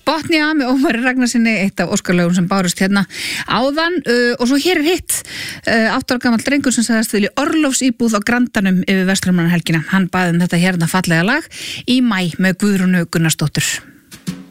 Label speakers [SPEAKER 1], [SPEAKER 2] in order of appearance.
[SPEAKER 1] Botnia með Ómari Ragnarsinni, eitt af Óskarlögum sem bárust hérna áðan og svo hér hitt 8 ára gamall drengur sem sagðist vilja orlofsíbúð á Grandanum yfir Verslunarmannahelgina. Hann baði þetta hérna fallega lag í maí með Guðrúnu Gunnarsdóttur.